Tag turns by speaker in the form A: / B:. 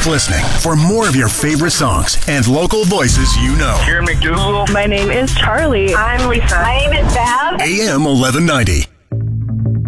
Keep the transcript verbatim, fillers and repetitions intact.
A: Keep listening for more of your favorite songs and local voices you know.
B: Here, McDougal.
C: My name is Charlie.
D: I'm Lisa.
E: My name is Bab.
A: A M eleven ninety.